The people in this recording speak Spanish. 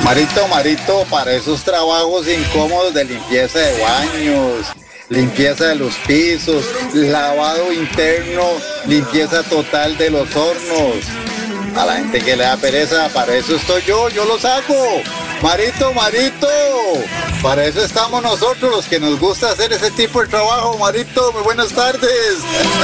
Marito, Marito, para esos trabajos incómodos de limpieza de baños, limpieza de los pisos, lavado interno, limpieza total de los hornos. A la gente que le da pereza, para eso estoy yo los hago. Marito, Marito, para eso estamos nosotros los que nos gusta hacer ese tipo de trabajo. Marito, muy buenas tardes.